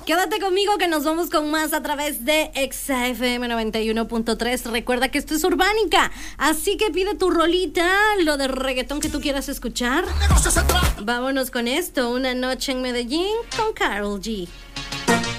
Quédate conmigo que nos vamos con más a través de XFM 91.3. Recuerda que esto es Urbánica, así que pide tu rolita, lo de reggaetón que tú quieras escuchar. Vámonos con esto, Una noche en Medellín con Karol G.